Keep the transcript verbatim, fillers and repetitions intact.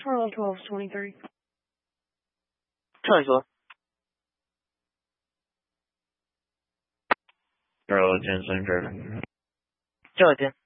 twelve, twelve, twenty-three. twenty-four. Charlie ten, same traffic. Charlie ten.